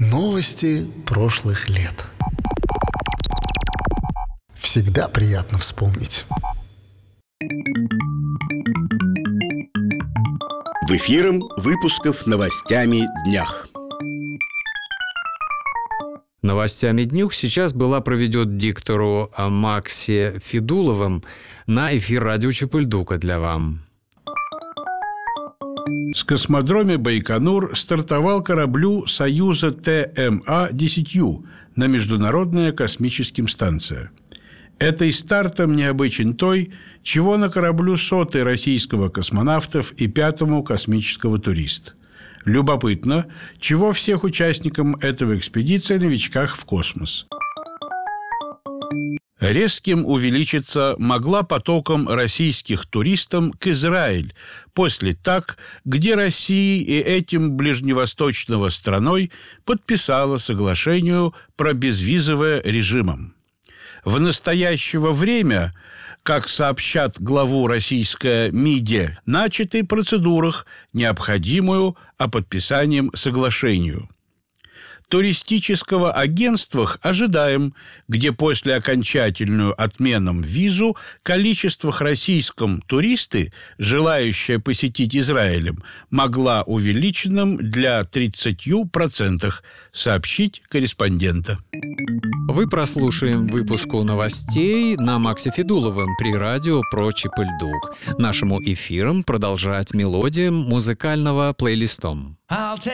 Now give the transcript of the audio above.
Новости прошлых лет. Всегда приятно вспомнить. В эфиром выпусков новостями днях. Новостями днюх сейчас была проведет диктору Максе Федуловым на эфир радио Чепыльдука для вам. С космодроме Байконур стартовал кораблю Союза ТМА-10 на Международная космическая станция. Этой стартом необычен той, чего на кораблю 100-й российского космонавтов и 5-му космического туриста. Любопытно, чего всех участникам этого экспедиции новичках в космос. Резким увеличиться могла потоком российских туристов к Израиль после ТАК, где Россия и этим ближневосточного страной подписала соглашение про безвизовое режимом. В настоящее время, как сообщат главу российское МИДе, начаты процедурах, необходимую о подписании соглашению. Туристического агентства ожидаем, где после окончательную отмену визу количество российском туристы, желающие посетить Израилем, могла увеличенным для 30%, сообщить корреспондента. Вы прослушаем выпуску новостей на Максе Федуловым при радио про Чепыльдук. Нашему эфиром продолжать мелодиям музыкального плейлистом.